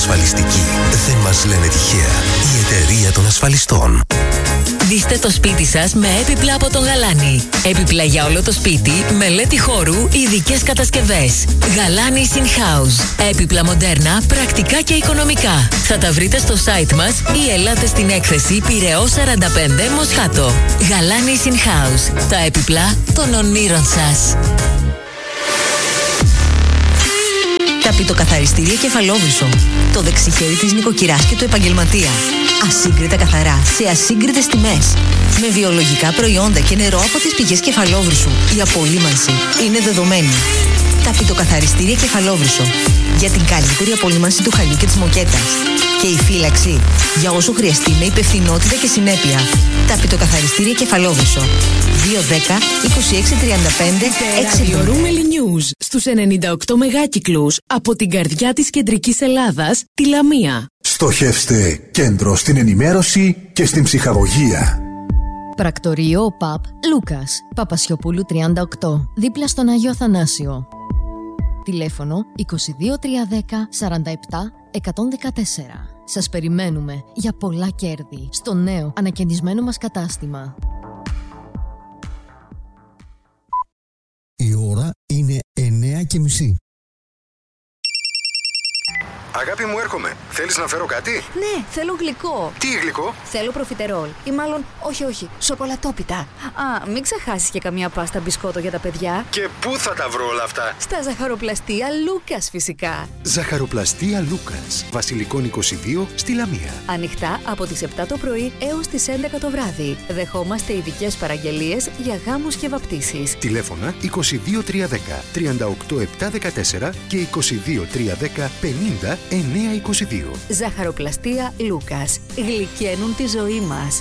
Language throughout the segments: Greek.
ασφαλιστική δεν μας λένε τυχαία. Η εταιρεία των ασφαλιστών. Ντύστε το σπίτι σας με έπιπλα από τον Γαλάνη. Έπιπλα για όλο το σπίτι, μελέτη χώρου, ειδικές κατασκευές. Γαλάνης in house. Έπιπλα μοντέρνα, πρακτικά και οικονομικά. Θα τα βρείτε στο site μας ή ελάτε στην έκθεση Πειραιώς 45 Μοσχάτο. Γαλάνης in house. Τα έπιπλα των ονείρων σας. Ταπητοκαθαριστήρια Κεφαλόβρυσο. Το δεξιχέρι της νοικοκυράς και του επαγγελματία. Ασύγκριτα καθαρά, σε ασύγκριτες τιμές. Με βιολογικά προϊόντα και νερό από τις πηγές Κεφαλόβρυσου. Η απολύμανση είναι δεδομένη. Ταπητοκαθαριστήρια Κεφαλόβρυσο. Για την καλύτερη απολύμανση του χαλιού και της μοκέτας. Και η φύλαξη για όσο χρειαστεί με υπευθυνότητα και συνέπεια. Ταπητοκαθαριστήρια Κεφαλόβρυσο. 210 2635 6. Ραδιορούμελη News στους 98 μεγάκυκλους από την καρδιά της κεντρικής Ελλάδας, τη Λαμία. Στοχεύστε κέντρο στην ενημέρωση και στην ψυχαγωγία. Πρακτορείο ΠΑΠ Λούκας, Παπασιοπούλου 38, δίπλα στον Άγιο Αθανάσιο. Τηλέφωνο 22310 47 114. Σας περιμένουμε για πολλά κέρδη στο νέο ανακαινισμένο μας κατάστημα. Η ώρα είναι 9:30. Αγάπη μου, έρχομαι. Θέλεις να φέρω κάτι? Ναι, θέλω γλυκό. Τι γλυκό? Θέλω προφιτερόλ. Ή μάλλον, όχι, σοκολατόπιτα. Α, μην ξεχάσεις και καμία πάστα μπισκότο για τα παιδιά. Και πού θα τα βρω όλα αυτά? Στα ζαχαροπλαστεία Λούκας, φυσικά. Ζαχαροπλαστεία Λούκας, Βασιλικών 22, στη Λαμία. Ανοιχτά από τις 7 το πρωί έως τις 11 το βράδυ. Δεχόμαστε ειδικές παραγγελίες για γάμους και βαπτίσεις. Τηλέφωνα 22310 38714 και 22310 50 922. Ζαχαροπλαστεία Λούκας. Γλυκαίνουν τη ζωή μας.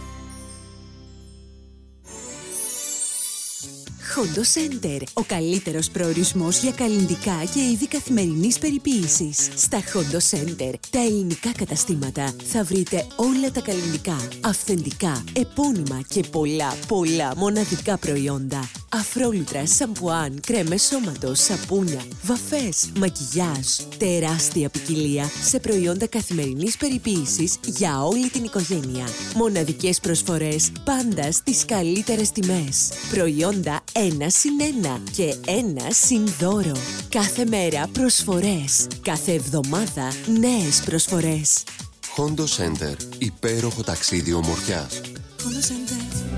Hondo Center. Ο καλύτερος προορισμός για καλλυντικά και είδη καθημερινής περιποίησης. Στα Hondo Center, τα ελληνικά καταστήματα, θα βρείτε όλα τα καλλυντικά, αυθεντικά, επώνυμα και πολλά μοναδικά προϊόντα. Αφρόλουτρα, σαμπουάν, κρέμες σώματος, σαπούνια, βαφές, μακιγιάζ. Τεράστια ποικιλία σε προϊόντα καθημερινής περιποίησης για όλη την οικογένεια. Μοναδικές προσφορές πάντα στις καλύτερες τιμές. Προϊόντα 1+1 και 1+δώρο. Κάθε μέρα προσφορές. Κάθε εβδομάδα νέες προσφορές. Hondo Center. Υπέροχο ταξίδι ομορφιάς. Hondo Center.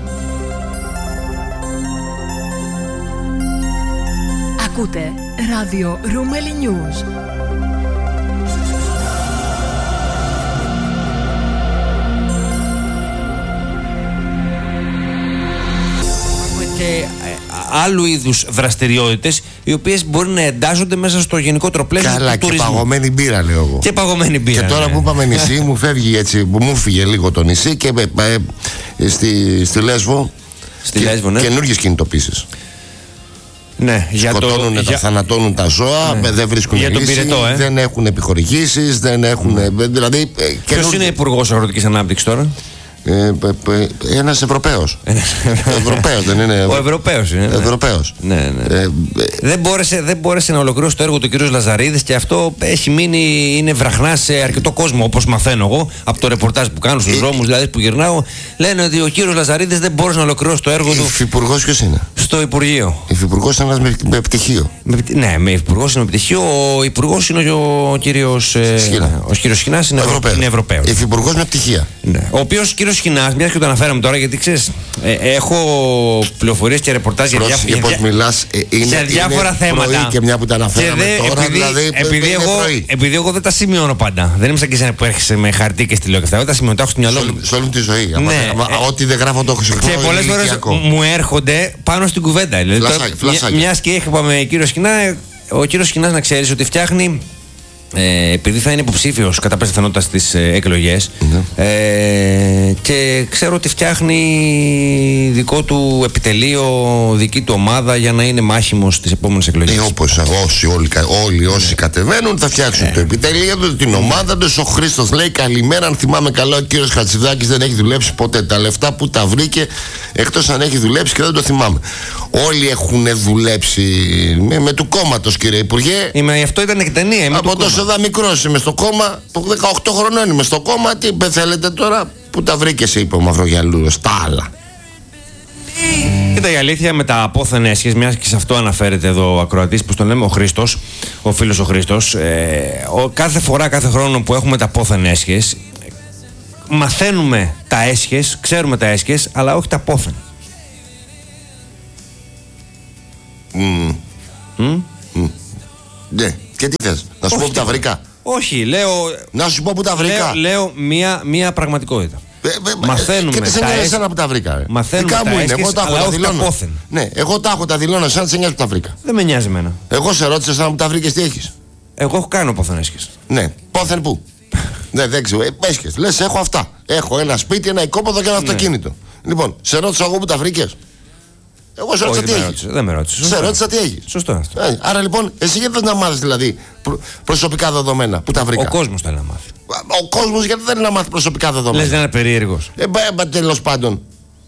Ακούτε ράδιο Ρούμελι News. Και άλλου είδους δραστηριότητες οι οποίες μπορεί να εντάσσονται μέσα στο γενικότερο πλαίσιο του τουρισμού. Καλά, και παγωμένη μπύρα, λέω εγώ. Και παγωμένη μπύρα. Και τώρα που είπαμε νησί, μου φεύγει έτσι, μου φύγε λίγο το νησί και στη Λέσβο. Στη Λέσβο, ναι. Καινούργιες κινητοποίησεις. Ναι, σκοτώνουν, θανατώνουν τα ζώα, ναι. Δεν βρίσκουν λύση, δεν έχουν επιχορηγήσεις, δεν έχουν. Δηλαδή, ποιος είναι υπουργός Αγροτικής Ανάπτυξης τώρα? Ένας Ευρωπαίος. Ευρωπαίος δεν είναι? Ο Ευρωπαίος είναι. Ευρωπαίος. Ναι. Δεν μπόρεσε να ολοκληρώσει το έργο του κ. Λαζαρίδης και αυτό έχει μείνει, είναι βραχνά σε αρκετό κόσμο, όπως μαθαίνω εγώ από το ρεπορτάζ που κάνω στους δρόμους, δηλαδή που γυρνάω. Λένε ότι ο κ. Λαζαρίδης δεν μπόρεσε να ολοκληρώσει το έργο του. Υφυπουργός ποιος είναι? Στο Υπουργείο. Υφυπουργός είναι ένας με πτυχίο. Ναι, με υφυπουργός είναι με πτυχίο. Ο υπουργός είναι ο κύριος Σχοινάς, είναι Ευρωπαίος. Υφυπουργός με πτυχία. Ναι. Ο οποίος κύριος Σχοινάς, μιας και το αναφέραμε τώρα, γιατί ξέρεις, έχω πληροφορίες και ρεπορτάζ για διάφορα θέματα. Και μια που τα αναφέραμε τώρα, επειδή εγώ δεν τα σημειώνω πάντα. Δεν είμαι σαν και εσένα που έρχεσαι με χαρτί και στυλό και αυτά. Εγώ τα σημειώνω, τα έχω στο μυαλό μου. Σε όλη τη ζωή. Ό,τι δεν γράφω το έχω συχνό. Και πολλές φορές μου έρχονται πάνω στην κουβέντα. Μιας και είπαμε κύριο Σχοινά, ο κύριος Σχοινάς να ξέρεις ότι φτιάχνει. Επειδή θα είναι υποψήφιος κατά πάσα πιθανότητα στις εκλογές, και ξέρω ότι φτιάχνει δικό του επιτελείο, δική του ομάδα για να είναι μάχημος στις επόμενες εκλογές. Όπως όλοι όσοι κατεβαίνουν θα φτιάξουν το επιτελείο του, την ομάδα του. Ο Χρήστος λέει καλημέρα. Αν θυμάμαι καλά, ο κύριος Χατζηδάκης δεν έχει δουλέψει ποτέ. Τα λεφτά που τα βρήκε, εκτός αν έχει δουλέψει και δεν το θυμάμαι. Όλοι έχουν δουλέψει με του κόμματος, κύριε Υπουργέ. Αυτό ήταν και ταινία. Από τόσο εδώ μικρός είμαι στο κόμμα. Από 18 χρονών είμαι στο κόμμα. Τι θέλετε τώρα? Που τα βρήκες, είπε ο Μαυρογιαλούρος. Τα άλλα. Κοίτα, η αλήθεια με τα απόθεν έσχες, μιας και σε αυτό αναφέρεται εδώ ο ακροατής, που τον λέμε ο Χρήστος, ο φίλος ο Χρήστος, κάθε φορά, κάθε χρόνο που έχουμε τα απόθεν έσχες, μαθαίνουμε τα έσχες, ξέρουμε τα έσχες, αλλά όχι τα απόθεν. Ναι, και τι θες, να σου πω που τα βρήκα? Όχι, λέω. Να σου πω που τα βρήκα. Λέω μία πραγματικότητα. Μαθαίνουμε και τα έσχες. Που τα βρήκα. Μαθαίνουμε τα έσχες, αλλά όχι τα απόθεν. Ναι, εγώ τα έχω, τα δηλώνω, σαν σε νοιάζει που τα βρήκα. Δεν με νοιάζει εμένα. Εγώ σε ρώτησα σαν που τα βρήκες, τι έχεις? Εγώ έχω κάνει απόθεν έσχες. Ναι, πόθεν πού? Ναι, δεν ξέρω. Έσχες. Λες, έχω αυτά. Έχω ένα σπίτι, ένα οικόπεδο και ένα αυτοκίνητο. Λοιπόν, σε ρώτησα εγώ που τα βρήκες. Εγώ σε ρώτησα τι έχεις. Δεν με ρώτησες. Σε ρώτησα τι έχεις. Σωστό αυτό. Άρα λοιπόν, εσύ γιατί δεν να μάθεις δηλαδή προσωπικά δεδομένα που τα βρήκα? Ο κόσμος θέλει να μάθει. Ο κόσμος γιατί θέλει να μάθει προσωπικά δεδομένα? Λες να είναι περίεργος. Τέλος πάντων.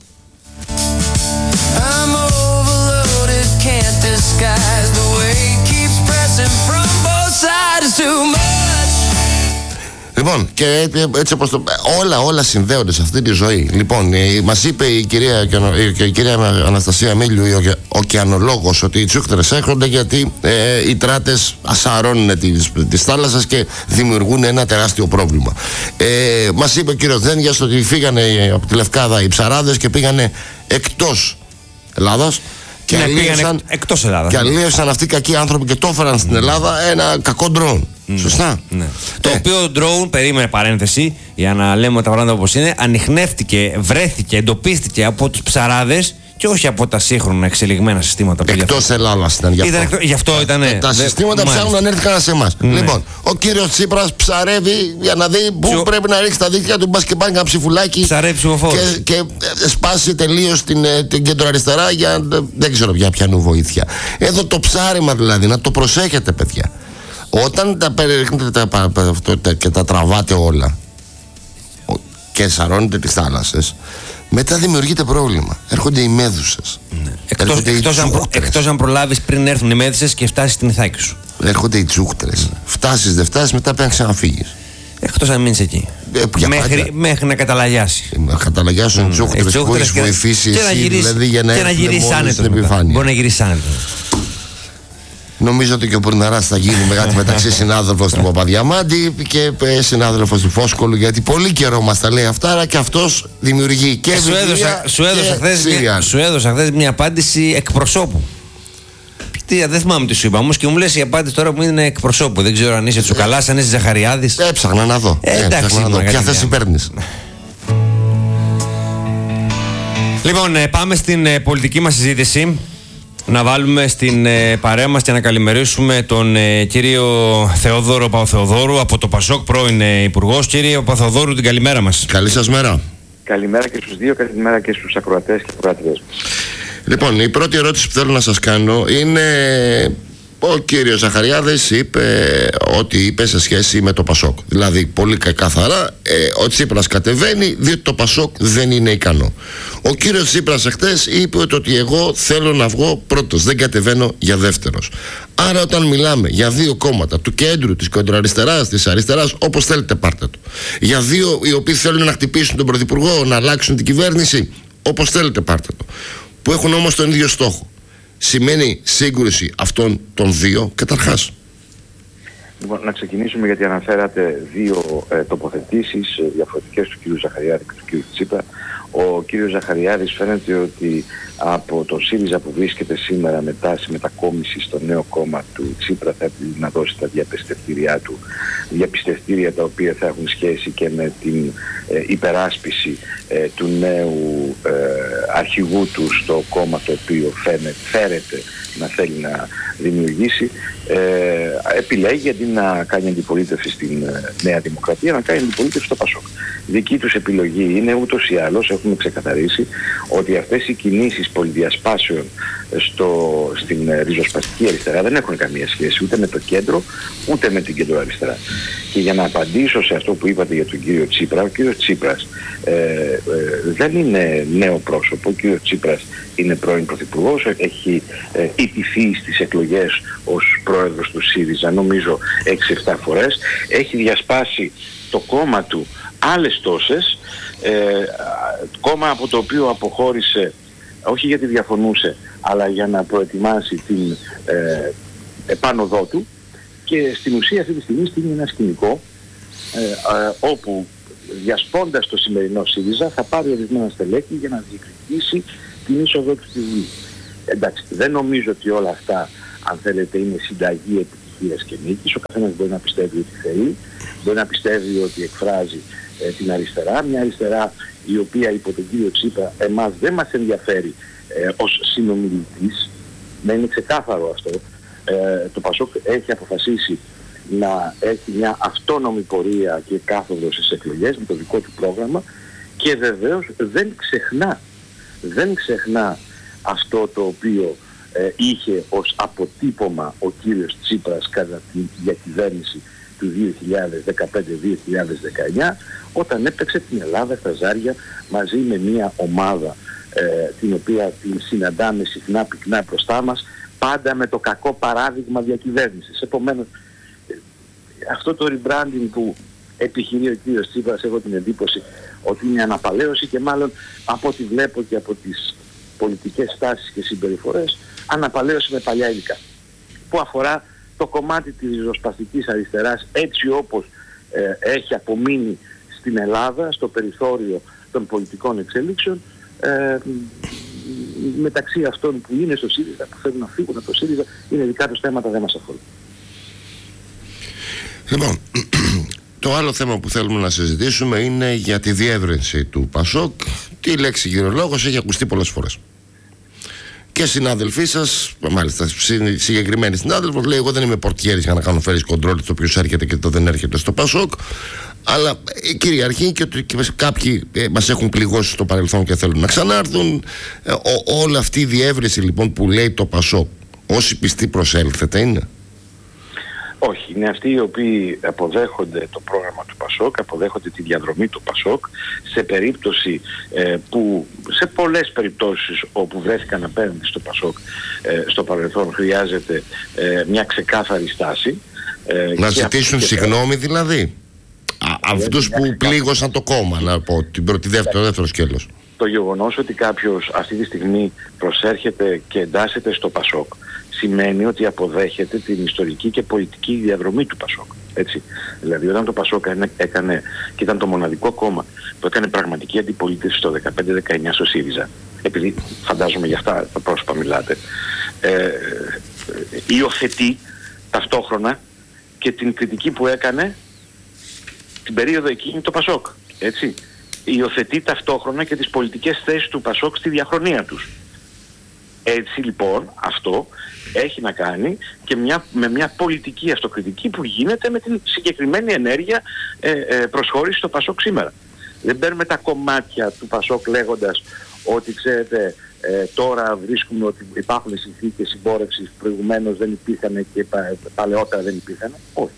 Λοιπόν, και έτσι όπως όλα συνδέονται σε αυτή τη ζωή. Λοιπόν, μας είπε η κυρία Αναστασία Μίλιου, η ωκεανολόγος, ότι οι τσούχτερες έρχονται γιατί οι τράτες ασαρώνουν τις θάλασσες και δημιουργούν ένα τεράστιο πρόβλημα. Μας είπε ο κύριος Δένδιας ότι φύγανε από τη Λευκάδα οι ψαράδες και πήγανε εκτός Ελλάδας. Και πήγαν εκτός Ελλάδας. Και αλλίευσαν αυτοί οι κακοί άνθρωποι και το έφεραν στην Ελλάδα ένα κακό ντρόουν. Σωστά. Ναι. Το οποίο ντρόουν, περίμενε παρένθεση, για να λέμε τα πράγματα όπως είναι, ανιχνεύτηκε, βρέθηκε, εντοπίστηκε από τους ψαράδες και όχι από τα σύγχρονα εξελιγμένα συστήματα. Εκτός Ελλάδας ήταν γι' αυτό. Γι' αυτό ήταν. Τα συστήματα ψάχνουν να έρθουν σε εμάς. Λοιπόν, ο κύριος Τσίπρας ψαρεύει για να δει πού πρέπει να ρίξει τα δίχτυα του. Μπας και πάρει ένα ψηφουλάκι. Ψαρεύει ψηφοφόρους. Και σπάσει τελείως την κεντροαριστερά για δεν ξέρω για ποιανού βοήθεια. Εδώ το ψάρεμα δηλαδή, να το προσέχετε, παιδιά. Όταν τα περιέχετε και τα τραβάτε όλα και σαρώνετε τις θάλασσες, μετά δημιουργείται πρόβλημα. Έρχονται οι μέδουσες. Ναι. Εκτός αν προλάβεις πριν έρθουν οι μέδουσες και φτάσεις στην Ιθάκη σου. Έρχονται οι τσούχτρες. Φτάσεις, δεν φτάσεις, μετά πρέπει να ξαναφύγεις. Εκτός αν μείνεις εκεί. Μέχρι να καταλαγιάσει. Να καταλαγιάσουν τσούχτρες που έχεις βοηθήσει εσύ, δηλαδή για να έρθουν μόνο στην επιφάνεια. Μπορεί να γυρίσεις άνετο. Νομίζω ότι και ο Πουρναράς θα γίνει μεταξύ συνάδελφος του Παπαδιαμάντη και συνάδελφος του Φόσκολου, γιατί πολύ καιρό μας τα λέει αυτά, αλλά και αυτός δημιουργεί και βιβλία Σου έδωσα χθες μια απάντηση εκπροσώπου. Δεν θυμάμαι τι σου είπα όμως και μου λες η απάντηση τώρα που είναι εκπροσώπου. Δεν ξέρω αν είσαι Τσουκαλάς, αν είσαι Ζαχαριάδης. Έψαχνα να δω. Εντάξει, ποια θέση παίρνεις? Λοιπόν, πάμε στην πολιτική μας συζήτηση. Να βάλουμε στην παρέα μας και να καλημερίσουμε τον κύριο Θεόδωρο Παπαθεοδόρου από το ΠΑΣΟΚ, πρώην υπουργός. Κύριε Παπαθεοδόρου, την καλημέρα μας. Καλή σας μέρα. Καλημέρα και στους δύο, καλημέρα και στους ακροατές και ακροατές. Λοιπόν, η πρώτη ερώτηση που θέλω να σας κάνω είναι: ο κύριος Ζαχαριάδης είπε ό,τι είπε σε σχέση με το ΠΑΣΟΚ. Δηλαδή, πολύ καθαρά, ο Τσίπρας κατεβαίνει διότι το ΠΑΣΟΚ δεν είναι ικανό. Ο κύριος Τσίπρας εχθές είπε ότι εγώ θέλω να βγω πρώτος, δεν κατεβαίνω για δεύτερος. Άρα όταν μιλάμε για δύο κόμματα, του κέντρου, της κεντροαριστεράς, της αριστεράς, όπως θέλετε πάρτε το, για δύο οι οποίοι θέλουν να χτυπήσουν τον Πρωθυπουργό, να αλλάξουν την κυβέρνηση, όπως θέλετε πάρτε το, που έχουν όμως τον ίδιο στόχο, σημαίνει σύγκρουση αυτών των δύο καταρχάς? Λοιπόν, να ξεκινήσουμε γιατί αναφέρατε δύο τοποθετήσεις διαφορετικές του κ. Ζαχαριάδη και του κ. Τσίπρα. Ο κ. Ζαχαριάδης φαίνεται ότι από το ΣΥΡΙΖΑ που βρίσκεται σήμερα με τάση μετακόμιση στο νέο κόμμα του Τσίπρα θα έπρεπε να δώσει τα διαπιστευτήριά του, διαπιστευτήρια τα οποία θα έχουν σχέση και με την υπεράσπιση του νέου αρχηγού του στο κόμμα το οποίο φέρεται να θέλει να δημιουργήσει. Επιλέγει αντί να κάνει αντιπολίτευση στην Νέα Δημοκρατία να κάνει αντιπολίτευση στο ΠΑΣΟΚ. Δική τους επιλογή είναι ούτως ή άλλως, έχουμε ξεκαθαρίσει ότι αυτές οι κινήσεις πολυδιασπάσεων στην ριζοσπαστική αριστερά δεν έχουν καμία σχέση ούτε με το κέντρο ούτε με την κεντροαριστερά. Και για να απαντήσω σε αυτό που είπατε για τον κύριο Τσίπρα, ο κύριος Τσίπρας δεν είναι νέο πρόσωπο. Ο κύριος Τσίπρας είναι πρώην πρωθυπουργός, έχει ιτηθεί στις εκλογές ως πρόεδρος του ΣΥΡΙΖΑ νομίζω 6-7 φορές, έχει διασπάσει το κόμμα του άλλες τόσες, κόμμα από το οποίο αποχώρησε όχι γιατί διαφωνούσε αλλά για να προετοιμάσει την επάνωδό του, και στην ουσία αυτή τη στιγμή στείλει ένα σκηνικό όπου διασπώντας το σημερινό ΣΥΡΙΖΑ θα πάρει ορισμένα στελέχη για να διεκδικήσει την είσοδό του στη Βουλή. Εντάξει, δεν νομίζω ότι όλα αυτά, αν θέλετε, είναι συνταγή επιτυχίας και νίκης. Ο καθένας μπορεί να πιστεύει ότι θέλει, μπορεί να πιστεύει ότι εκφράζει την αριστερά, μια αριστερά η οποία υπό τον κύριο Τσίπρα εμάς δεν μας ενδιαφέρει ως συνομιλητής. Να είναι ξεκάθαρο αυτό. Το ΠΑΣΟΚ έχει αποφασίσει να έχει μια αυτόνομη πορεία και κάθοδο στις εκλογές με το δικό του πρόγραμμα, και βεβαίως δεν ξεχνά αυτό το οποίο είχε ως αποτύπωμα ο κύριος Τσίπρας κατά τη διακυβέρνηση του 2015-2019, όταν έπαιξε την Ελλάδα στα ζάρια μαζί με μια ομάδα την οποία την συναντάμε συχνά πυκνά μπροστά μας, πάντα με το κακό παράδειγμα διακυβέρνησης. Επομένως, αυτό το rebranding που επιχειρεί ο κύριος Τσίπρας, έχω την εντύπωση ότι είναι αναπαλαίωση, και μάλλον από ό,τι βλέπω και από τις πολιτικές στάσεις και συμπεριφορές, αναπαλαίωση με παλιά υλικά, που αφορά το κομμάτι της ριζοσπαστικής αριστεράς έτσι όπως έχει απομείνει στην Ελλάδα, στο περιθώριο των πολιτικών εξελίξεων, μεταξύ αυτών που είναι στο ΣΥΡΙΖΑ, που θέλουν να φύγουν από το ΣΥΡΙΖΑ, είναι δικά τους θέματα, δεν μας αφορούν. Λοιπόν, το άλλο θέμα που θέλουμε να συζητήσουμε είναι για τη διεύρυνση του ΠΑΣΟΚ. Τη λέξη γυρολόγος έχει ακουστεί πολλές φορές. Και συνάδελφοί σας, μάλιστα συγκεκριμένοι συνάδελφος, λέει: εγώ δεν είμαι πορτιέρης για να κάνω φέρεις κοντρόλ το ποιος έρχεται και το δεν έρχεται στο ΠΑΣΟΚ. Αλλά κυριαρχεί και ότι κάποιοι μας έχουν πληγώσει στο παρελθόν και θέλουν να ξανάρθουν. Όλη αυτή η διεύρυνση λοιπόν που λέει το ΠΑΣΟΚ, όσοι πιστοί προσέλθετε είναι? Όχι, είναι αυτοί οι οποίοι αποδέχονται το πρόγραμμα του ΠΑΣΟΚ, αποδέχονται τη διαδρομή του ΠΑΣΟΚ, σε περίπτωση που, σε πολλές περιπτώσεις όπου βρέθηκαν απέναντι στο ΠΑΣΟΚ στο παρελθόν, χρειάζεται μια ξεκάθαρη στάση. Να ζητήσουν συγγνώμη δηλαδή? Αυτούς που πλήγωσαν το κόμμα, να πω, το δεύτερο σκέλος. Το γεγονός ότι κάποιος αυτή τη στιγμή προσέρχεται και εντάσσεται στο ΠΑΣΟΚ σημαίνει ότι αποδέχεται την ιστορική και πολιτική διαδρομή του ΠΑΣΟΚ. Έτσι. Δηλαδή όταν το ΠΑΣΟΚ έκανε, και ήταν το μοναδικό κόμμα που έκανε πραγματική αντιπολίτευση το 2015-2019 στο ΣΥΡΙΖΑ, επειδή φαντάζομαι για αυτά τα πρόσωπα μιλάτε, υιοθετεί ταυτόχρονα και την κριτική που έκανε την περίοδο εκείνη το ΠΑΣΟΚ. Έτσι. Υιοθετεί ταυτόχρονα και τις πολιτικές θέσεις του ΠΑΣΟΚ στη διαχρονία τους. Έτσι λοιπόν αυτό έχει να κάνει και με μια πολιτική αυτοκριτική που γίνεται με την συγκεκριμένη ενέργεια προσχώρηση στο ΠΑΣΟΚ σήμερα. Δεν παίρνουμε τα κομμάτια του ΠΑΣΟΚ λέγοντας ότι ξέρετε τώρα βρίσκουμε ότι υπάρχουν συνθήκες συμπόρευσης, προηγουμένως δεν υπήρχαν και παλαιότερα δεν υπήρχαν. Όχι.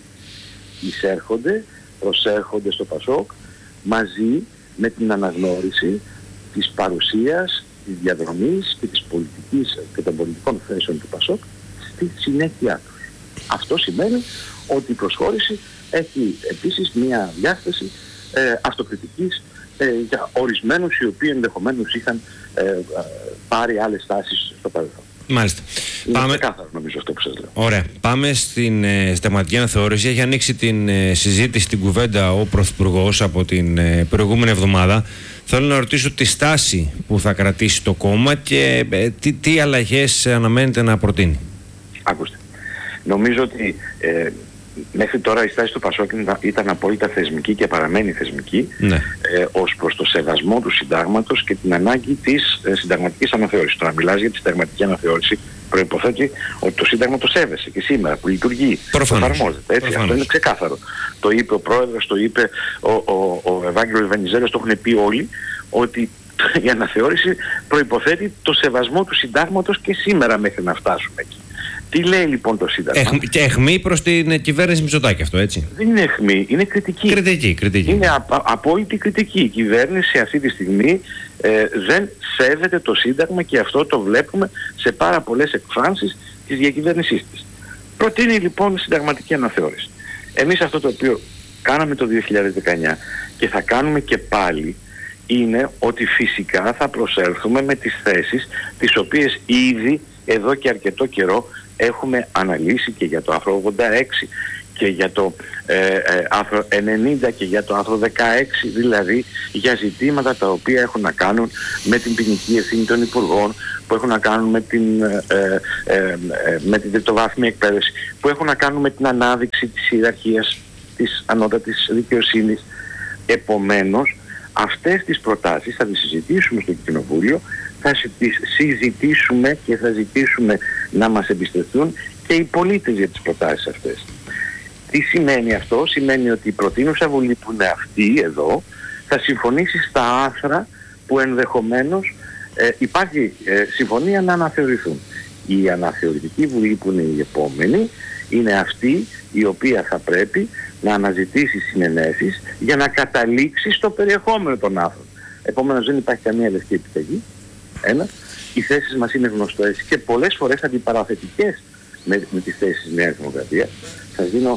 Προσέρχονται στο ΠΑΣΟΚ μαζί με την αναγνώριση της παρουσίας, της διαδρομής και της πολιτικής και των πολιτικών θέσεων του ΠΑΣΟΚ στη συνέχεια τους. Αυτό σημαίνει ότι η προσχώρηση έχει επίσης μια διάσταση αυτοκριτικής για ορισμένους οι οποίοι ενδεχομένως είχαν πάρει άλλες τάσεις στο παρελθόν. Μάλιστα. Είναι κάθαρο νομίζω αυτό που σας λέω. Ωραία. Πάμε στην συνταγματική αναθεώρηση. Έχει ανοίξει την συζήτηση, την κουβέντα ο Πρωθυπουργός από την προηγούμενη εβδομάδα. Θέλω να ρωτήσω τη στάση που θα κρατήσει το κόμμα και τι αλλαγές αναμένεται να προτείνει. Ακούστε. Νομίζω ότι μέχρι τώρα η στάση του ΠΑΣΟΚ ήταν απόλυτα θεσμική και παραμένει θεσμική, ναι, ως προς το σεβασμό του συντάγματος και την ανάγκη της συνταγματικής αναθεώρησης. Το να μιλάς για τη συνταγματική αναθεώρηση προϋποθέτει ότι το Σύνταγμα το σέβεσαι και σήμερα που λειτουργεί, προφανώς, το εφαρμόζεται. Έτσι, αυτό είναι ξεκάθαρο. Το είπε ο Πρόεδρος, το είπε ο Ευάγγελος Βενιζέλος, το έχουν πει όλοι, ότι η αναθεώρηση προϋποθέτει το σεβασμό του συντάγματος και σήμερα μέχρι να φτάσουμε εκεί. Τι λέει λοιπόν το Σύνταγμα? Και αιχμή προς την κυβέρνηση Μητσοτάκη αυτό, έτσι? Δεν είναι αιχμή, είναι κριτική. Κριτική. Είναι απόλυτη κριτική. Η κυβέρνηση αυτή τη στιγμή δεν σέβεται το Σύνταγμα και αυτό το βλέπουμε σε πάρα πολλές εκφάνσεις της διακυβέρνησής της. Προτείνει λοιπόν συνταγματική αναθεώρηση. Εμείς αυτό το οποίο κάναμε το 2019 και θα κάνουμε και πάλι είναι ότι φυσικά θα προσέλθουμε με τις θέσεις τις οποίες ήδη εδώ και αρκετό καιρό έχουμε αναλύσει και για το άρθρο 86 και για το άρθρο 90 και για το άρθρο 16, δηλαδή για ζητήματα τα οποία έχουν να κάνουν με την ποινική ευθύνη των υπουργών, που έχουν να κάνουν με την τριτοβάθμια εκπαίδευση, που έχουν να κάνουν με την ανάδειξη της ιεραρχίας της ανώτατης δικαιοσύνης. Επομένως, αυτές τις προτάσεις θα τις συζητήσουμε στο Κοινοβούλιο, θα τις συζητήσουμε και θα ζητήσουμε να μας εμπιστευτούν και οι πολίτες για τις προτάσεις αυτές. Τι σημαίνει αυτό? Σημαίνει ότι η προτείνουσα Βουλή που είναι αυτή εδώ θα συμφωνήσει στα άρθρα που ενδεχομένως υπάρχει συμφωνία να αναθεωρηθούν. Η αναθεωρητική Βουλή που είναι η επόμενη είναι αυτή η οποία θα πρέπει να αναζητήσει συνενέσεις για να καταλήξει στο περιεχόμενο των άρθρων. Επομένως δεν υπάρχει καμία λευκή επιταγή. Οι θέσεις μας είναι γνωστές και πολλές φορές αντιπαραθετικές με τις θέσεις της Νέας Δημοκρατίας. Σας δίνω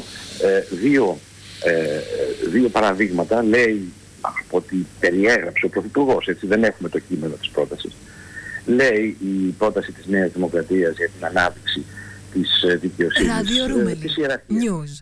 δύο παραδείγματα. Λέει, ότι περιέγραψε ο Πρωθυπουργός, έτσι δεν έχουμε το κείμενο της πρότασης. Λέει η πρόταση της Νέας Δημοκρατίας για την ανάπτυξη της δικαιοσύνης, της ιεραρχίας,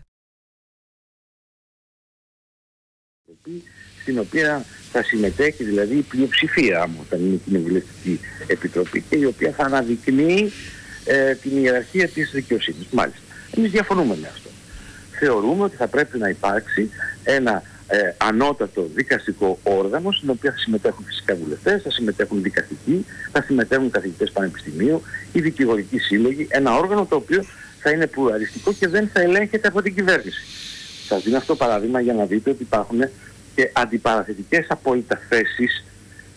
στην οποία θα συμμετέχει δηλαδή η πλειοψηφία μου, θα είναι η κοινοβουλευτική επιτροπή, και η οποία θα αναδεικνύει την ιεραρχία της δικαιοσύνης. Μάλιστα. Εμείς διαφωνούμε με αυτό. Θεωρούμε ότι θα πρέπει να υπάρξει ένα ανώτατο δικαστικό όργανο, στην οποία θα συμμετέχουν φυσικά βουλευτές, θα συμμετέχουν δικαστικοί, θα συμμετέχουν καθηγητές πανεπιστημίου, οι δικηγορικοί σύλλογοι, ένα όργανο το οποίο θα είναι πλουραλιστικό και δεν θα ελέγχεται από την κυβέρνηση. Σας δίνω αυτό παράδειγμα για να δείτε ότι υπάρχουν και αντιπαραθετικές απόλυτα θέσεις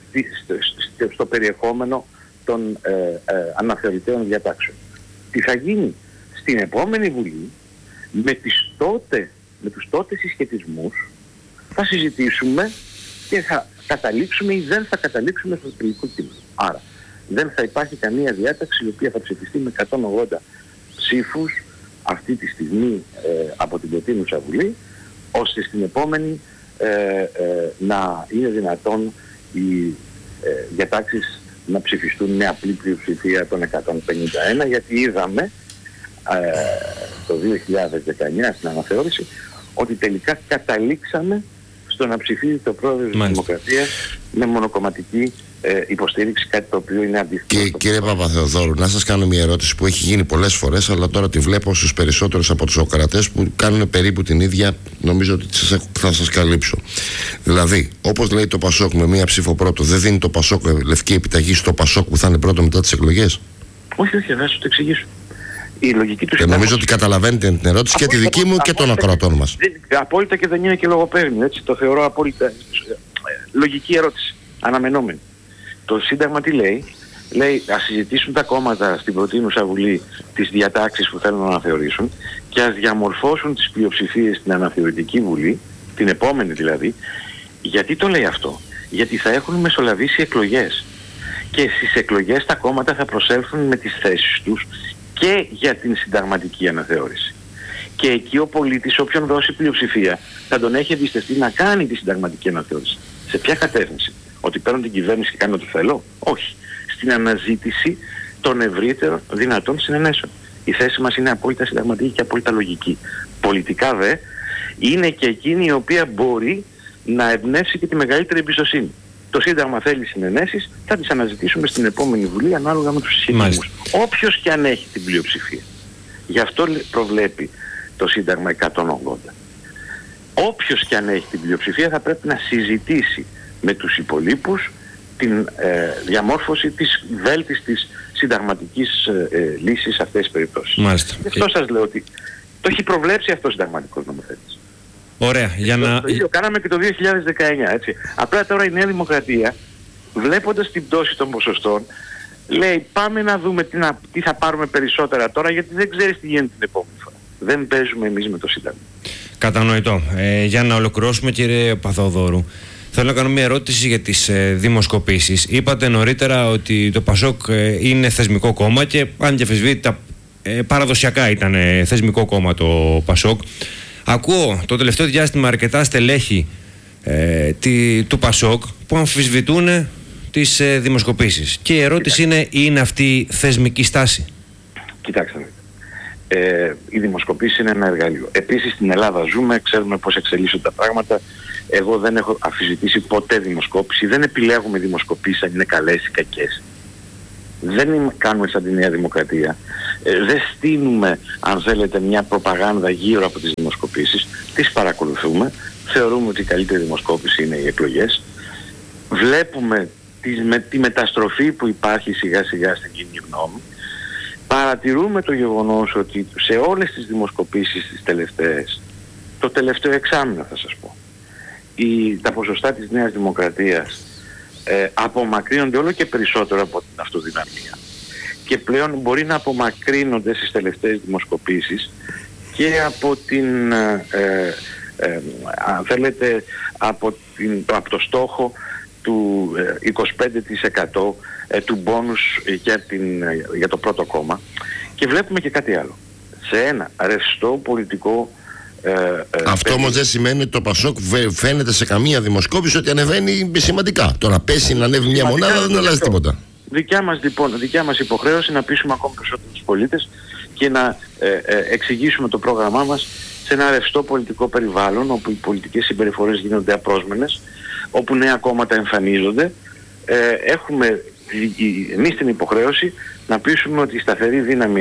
στο περιεχόμενο των αναθεωρητέων διατάξεων. Τι θα γίνει στην επόμενη Βουλή με τους τότε συσχετισμούς? Θα συζητήσουμε και θα καταλήξουμε ή δεν θα καταλήξουμε στο τελικό κείμενο. Άρα δεν θα υπάρχει καμία διάταξη η οποία θα ψηφιστεί με 180 ψήφους αυτή τη στιγμή από την προτείνουσα Βουλή, ώστε στην επόμενη να είναι δυνατόν οι διατάξεις να ψηφιστούν με απλή πλειοψηφία των 151, γιατί είδαμε το 2019 στην αναθεώρηση ότι τελικά καταλήξαμε στο να ψηφίζει το πρόεδρο της Δημοκρατίας με μονοκομματική υποστήριξη, κάτι το οποίο είναι αντίθετο. Και κύριε Παπαθεοδόρου, να σας κάνω μια ερώτηση που έχει γίνει πολλές φορές, αλλά τώρα τη βλέπω στους περισσότερους από τους ακροατές που κάνουν περίπου την ίδια, νομίζω ότι θα σας καλύψω. Δηλαδή, όπως λέει το Πασόκ με μία ψήφο πρώτο, δεν δίνει το Πασόκ λευκή επιταγή στο Πασόκ που θα είναι πρώτο μετά τις εκλογές? Όχι, θα σας το εξηγήσω. Η λογική του συντάγματος... Νομίζω ότι καταλαβαίνετε την ερώτηση και τη δική μου και των ακροατών μας. Απόλυτα, και δεν είναι και λογοπαίγνιο, έτσι. Το θεωρώ απόλυτα λογική ερώτηση, αναμενόμενη. Το Σύνταγμα τι λέει? Λέει ας συζητήσουν τα κόμματα στην προτείνουσα Βουλή τις διατάξεις που θέλουν να αναθεωρήσουν και ας διαμορφώσουν τις πλειοψηφίες στην αναθεωρητική Βουλή, την επόμενη δηλαδή. Γιατί το λέει αυτό? Γιατί θα έχουν μεσολαβήσει εκλογές και στις εκλογές τα κόμματα θα προσέλθουν με τις θέσεις τους και για την συνταγματική αναθεώρηση. Και εκεί ο πολίτης, όποιον δώσει πλειοψηφία, θα τον έχει εμπιστευτεί να κάνει τη συνταγματική αναθεώρηση. Σε ποια κατεύθυνση? Ότι παίρνω την κυβέρνηση και κάνω ό,τι θέλω? Όχι. Στην αναζήτηση των ευρύτερων δυνατών συνενέσεων. Η θέση μας είναι απόλυτα συνταγματική και απόλυτα λογική. Πολιτικά δε είναι και εκείνη η οποία μπορεί να εμπνεύσει και τη μεγαλύτερη εμπιστοσύνη. Το Σύνταγμα θέλει συνενέσεις, θα τις αναζητήσουμε στην επόμενη Βουλή ανάλογα με τους συσχετισμούς. Όποιος και αν έχει την πλειοψηφία. Γι' αυτό προβλέπει το Σύνταγμα 180. Όποιος και αν έχει την πλειοψηφία θα πρέπει να συζητήσει με τους υπολείπους την διαμόρφωση της βέλτιστης συνταγματικής λύσης σε αυτές τις περιπτώσεις. Γι' αυτό σας λέω ότι το έχει προβλέψει αυτό ο συνταγματικός νομοθέτης. Ωραία. Το ίδιο κάναμε και το 2019, έτσι. Απλά τώρα η Νέα Δημοκρατία βλέποντας την πτώση των ποσοστών, λέει πάμε να δούμε τι θα πάρουμε περισσότερα τώρα, γιατί δεν ξέρεις τι γίνεται την επόμενη φορά. Δεν παίζουμε εμείς με το Σύνταγμα. Κατανοητό. Για να ολοκληρώσουμε, κύριε Παθοδόρου, θέλω να κάνω μια ερώτηση για τις δημοσκοπήσεις. Είπατε νωρίτερα ότι το ΠΑΣΟΚ είναι θεσμικό κόμμα και αν διαφεσβήτητα παραδοσιακά ήταν θεσμικό κόμμα το ΠΑΣΟΚ. Ακούω το τελευταίο διάστημα αρκετά στελέχη του ΠΑΣΟΚ που αμφισβητούν τις δημοσκοπήσεις. Και η ερώτηση είναι αυτή θεσμική στάση? Κοιτάξτε, οι δημοσκοπήσεις είναι ένα εργαλείο. Επίσης στην Ελλάδα ζούμε, ξέρουμε πώς εξελίσσονται τα πράγματα. Εγώ δεν έχω αμφισβητήσει ποτέ δημοσκόπηση. Δεν επιλέγουμε δημοσκοπήσεις αν είναι καλές ή κακές. Δεν κάνουμε σαν τη Νέα Δημοκρατία. Δεν στείλουμε, αν θέλετε, μια προπαγάνδα γύρω από τις δημοσκοπήσεις. Τις παρακολουθούμε. Θεωρούμε ότι η καλύτερη δημοσκόπηση είναι οι εκλογές. Βλέπουμε τη μεταστροφή που υπάρχει σιγά σιγά στην κοινή γνώμη. Παρατηρούμε το γεγονός ότι σε όλες τις δημοσκοπήσεις τις τελευταίες, το τελευταίο εξάμηνο θα σας πω, τα ποσοστά της Νέας Δημοκρατίας απομακρύνονται όλο και περισσότερο από την αυτοδυναμία. Και πλέον μπορεί να απομακρύνονται στις τελευταίες δημοσκοπήσεις και από την, αν θέλετε, από το στόχο του 25% του μπόνους για το πρώτο κόμμα. Και βλέπουμε και κάτι άλλο. Σε ένα ρευστό πολιτικό... Αυτό όμως δεν σημαίνει ότι το ΠΑΣΟΚ φαίνεται σε καμία δημοσκόπηση ότι ανεβαίνει σημαντικά. Το να πέσει να ανέβει μια μονάδα δεν αλλάζει τίποτα. Δικιά μας υποχρέωση να πείσουμε ακόμη περισσότερο τους πολίτες και να εξηγήσουμε το πρόγραμμά μας σε ένα ρευστό πολιτικό περιβάλλον όπου οι πολιτικές συμπεριφορές γίνονται απρόσμενες, όπου νέα κόμματα εμφανίζονται. Έχουμε εμείς την υποχρέωση να πείσουμε ότι η σταθερή δύναμη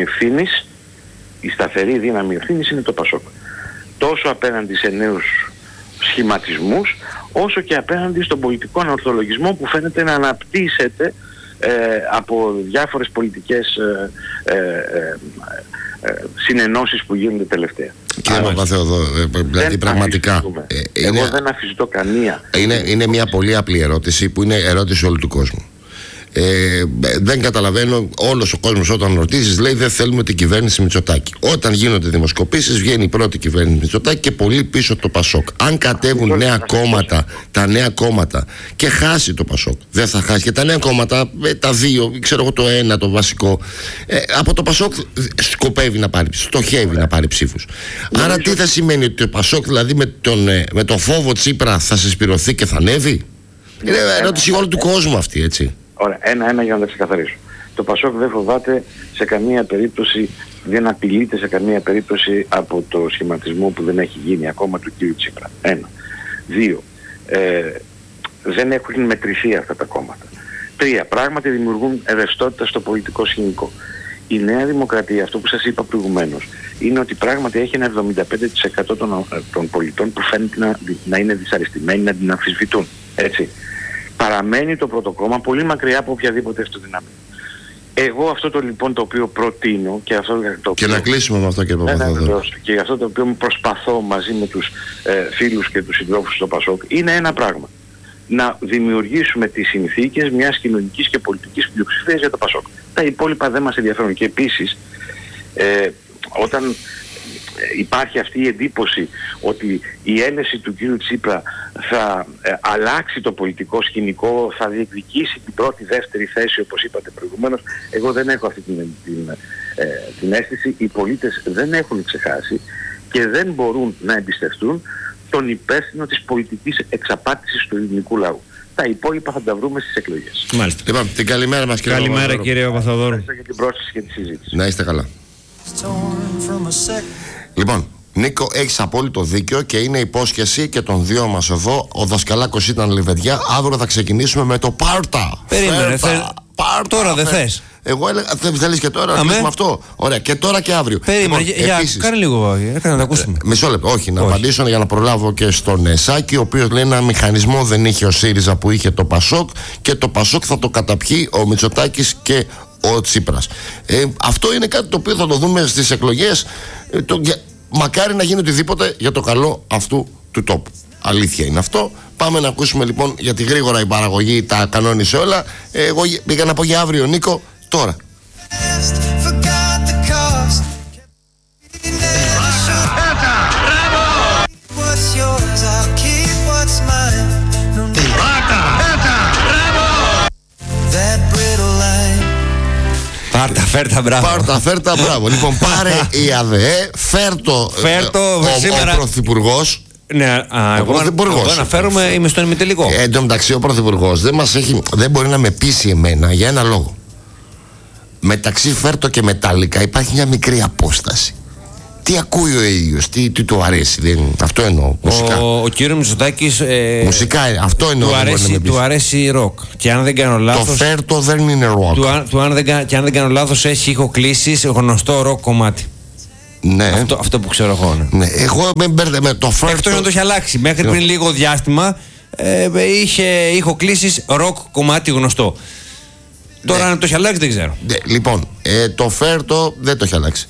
ευθύνης είναι το ΠΑΣΟΚ. Τόσο απέναντι σε νέους σχηματισμούς, όσο και απέναντι στον πολιτικό ανορθολογισμό που φαίνεται να αναπτύσσεται από διάφορες πολιτικές συνενώσεις που γίνονται τελευταία. Κύριε Παπαθεοδόρου, δηλαδή πραγματικά εγώ δεν αφισβητώ καμία. Είναι μια πολύ απλή ερώτηση που είναι ερώτηση όλου του κόσμου. Δεν καταλαβαίνω, όλος ο κόσμος όταν ρωτήσεις λέει δεν θέλουμε την κυβέρνηση Μητσοτάκη. Όταν γίνονται δημοσκοπήσεις βγαίνει η πρώτη κυβέρνηση Μητσοτάκη και πολύ πίσω το ΠΑΣΟΚ. Αν κατέβουν νέα κόμματα, τα νέα κόμματα και χάσει το ΠΑΣΟΚ, δεν θα χάσει και τα νέα κόμματα, τα δύο, ξέρω εγώ το ένα το βασικό, από το ΠΑΣΟΚ στοχεύει να πάρει ψήφους. Άρα τι θα σημαίνει, ότι το ΠΑΣΟΚ δηλαδή με τον φόβο Τσίπρα θα συσπηρωθεί και θα ανέβει? Είναι ερώτηση όλου του κόσμου αυτή, έτσι. Ωραία, ένα για να τα ξεκαθαρίσω. Το ΠΑΣΟΚ δεν φοβάται σε καμία περίπτωση, δεν απειλείται σε καμία περίπτωση από το σχηματισμό που δεν έχει γίνει ακόμα του κ. Τσίπρα. 1. 2. Δεν έχουν μετρηθεί αυτά τα κόμματα. 3. Πράγματι δημιουργούν ρευστότητα στο πολιτικό σκηνικό. Η Νέα Δημοκρατία, αυτό που σας είπα προηγουμένως, είναι ότι πράγματι έχει ένα 75% των πολιτών που φαίνεται να είναι δυσαρεστημένοι, να την αμφισβητούν. Έτσι. Παραμένει το πρώτο κόμμα πολύ μακριά από οποιαδήποτε αυτοδυναμία. Εγώ αυτό το λοιπόν το οποίο προτείνω και αυτό το οποίο... Και να κλείσουμε με αυτό, κύριε Παπαθεοδόρου. Και αυτό το οποίο προσπαθώ μαζί με τους φίλους και τους συντρόφους στο ΠΑΣΟΚ είναι ένα πράγμα. Να δημιουργήσουμε τις συνθήκες μιας κοινωνικής και πολιτικής πλειοψηφίας για το ΠΑΣΟΚ. Τα υπόλοιπα δεν μας ενδιαφέρουν. Και επίσης, όταν υπάρχει αυτή η εντύπωση ότι η έλεση του κ. Τσίπρα θα αλλάξει το πολιτικό σκηνικό, θα διεκδικήσει την πρώτη, δεύτερη θέση όπως είπατε προηγουμένως, εγώ δεν έχω αυτή την αίσθηση. Οι πολίτες δεν έχουν ξεχάσει και δεν μπορούν να εμπιστευτούν τον υπεύθυνο της πολιτικής εξαπάτησης του ελληνικού λαού. Τα υπόλοιπα θα τα βρούμε στις εκλογές. Μάλιστα. Λοιπόν, την καλημέρα μας, κύριε Παπαθεοδόρου. Καλημέρα, κύριε Παπαθεοδόρου. Ευχαριστώ για την πρόσκληση και τη συζήτηση. Να είστε καλά. Λοιπόν, Νίκο, έχεις απόλυτο δίκιο και είναι υπόσχεση και των δύο μας εδώ. Ο Δασκαλάκος ήταν Λιβεδιά. Αύριο θα ξεκινήσουμε με το Πάρτα. Περίμενε, τώρα δεν θες? Εγώ έλεγα, θέλεις και τώρα να ακούσουμε αυτό? Ωραία, και τώρα και αύριο. Περίμενε, κάνε λίγο, να τα ακούσουμε. Μισό λεπτό, όχι, να απαντήσω για να προλάβω και στον Σάκη, ο οποίος λέει ένα μηχανισμό δεν είχε ο ΣΥΡΙΖΑ που είχε το ΠΑΣΟΚ και το ΠΑΣΟΚ θα το καταπιεί ο Μητσοτάκης και ο Τσίπρας. Αυτό είναι κάτι το οποίο θα το δούμε στις εκλογές. Μακάρι να γίνει οτιδήποτε για το καλό αυτού του τόπου. Αλήθεια είναι αυτό. Πάμε να ακούσουμε λοιπόν, γιατί γρήγορα η παραγωγή τα κανόνισε όλα. Εγώ πήγα να πω για αύριο, Νίκο, τώρα. Πάρτα, φέρτα, μπράβο. Πάρτα, φέρτα, μπράβο. Λοιπόν, πάρε η ΑΔΕ, φέρτο ο Πρωθυπουργός. Ναι, εγώ αναφέρομαι, είμαι στον ημιτελικό. Εν τω μεταξύ, ο Πρωθυπουργός δεν μπορεί να με πείσει εμένα για ένα λόγο. Μεταξύ φέρτο και μετάλλικα υπάρχει μια μικρή απόσταση. Τι ακούει ο ίδιος, τι του αρέσει, αυτό εννοώ. Μουσικά. Ο κύριος Μητσοτάκης. Μουσικά, αυτό εννοώ. Του αρέσει ροκ. Και αν δεν κάνω λάθος. Το φέρτο δεν είναι ροκ. Και αν δεν κάνω λάθος, έχει ηχοκλήσεις γνωστό ροκ κομμάτι. Ναι. Αυτό που ξέρω εγώ. Ναι. Εγώ με μπέρδευε το φέρτο. Εκτός να το έχει αλλάξει. Μέχρι πριν λίγο διάστημα είχε ηχοκλήσεις ροκ κομμάτι γνωστό. Τώρα αν το έχει αλλάξει δεν ξέρω. Λοιπόν, το φέρτο δεν το έχει αλλάξει.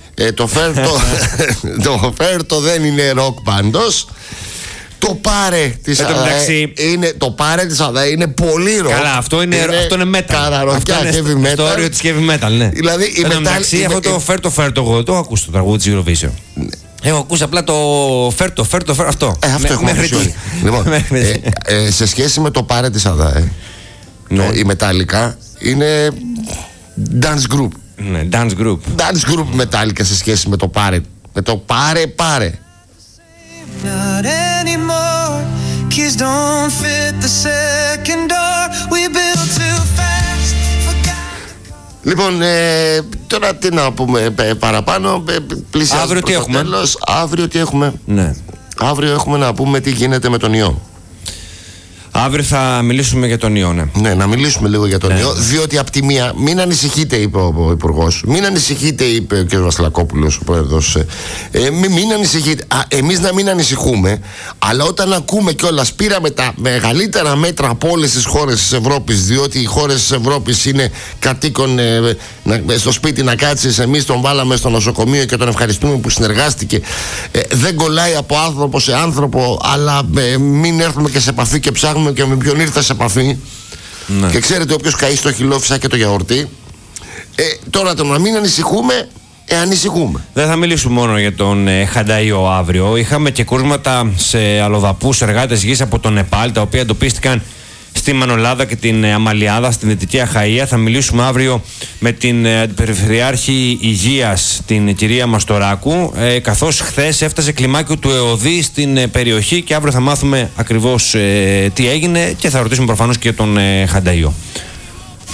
Το φέρτο δεν είναι ροκ πάντως. Το πάρε της ΑΔΑΕ είναι, το πάρε της ΑΔΑΕ είναι πολύ ροκ. Καλά, αυτό είναι metal. Καραροκιά, heavy metal. Στο όριο της heavy metal, ναι. Δηλαδή η μεταξύ αυτό το φέρτο εγώ το έχω ακούσει το τραγούδι της Eurovision. Έχω ακούσει απλά το φέρτο αυτό. Αυτό έχουμε ακούσει. Λοιπόν, σε σχέση με το πάρε της ΑΔΑΕ, η μετάλλικα είναι dance group. Ναι, dance group. Dance group μετάλλικα σε σχέση με το πάρε. Με το πάρε. Not anymore. Keys don't fit the second door. We built too fast. Λοιπόν, τώρα τι να πούμε παραπάνω. Αύριο τι έχουμε. Αύριο τι έχουμε. Ναι. Αύριο έχουμε να πούμε τι γίνεται με τον ιό. Αύριο θα μιλήσουμε για τον ιό, ναι. Ναι, να μιλήσουμε λίγο για τον ιό. Διότι από τη μία, μην ανησυχείτε, είπε ο Υπουργός. Μην ανησυχείτε, είπε ο κ. Βασιλακόπουλος, ο Πρόεδρος. Μην ανησυχείτε. Εμείς να μην ανησυχούμε, αλλά όταν ακούμε κιόλας, πήραμε τα μεγαλύτερα μέτρα από όλες τις χώρες της Ευρώπης, διότι οι χώρες της Ευρώπης είναι κατοίκον στο σπίτι να κάτσεις. Εμείς τον βάλαμε στο νοσοκομείο και τον ευχαριστούμε που συνεργάστηκε. Δεν κολλάει από άνθρωπο σε άνθρωπο, αλλά μην έρθουμε και σε επαφή και ψάχνουμε και με ποιον ήρθα σε επαφή. Ναι. Και ξέρετε, όποιος καεί στο χυλό φυσά και το γιαουρτί. Τώρα το να μην ανησυχούμε, ανησυχούμε. Δεν θα μιλήσουμε μόνο για τον Χανταΐο αύριο. Είχαμε και κρούσματα σε αλλοδαπούς εργάτες γης από τον Νεπάλ, τα οποία εντοπίστηκαν στη Μανολάδα και την Αμαλιάδα στην Δυτική Αχαΐα. Θα μιλήσουμε αύριο με την Αντιπεριφερειάρχη Υγείας, την κυρία Μαστοράκου, καθώς χθες έφτασε κλιμάκιο του ΕΟΔΗ στην περιοχή και αύριο θα μάθουμε ακριβώς τι έγινε και θα ρωτήσουμε προφανώς και τον Χανταΐο.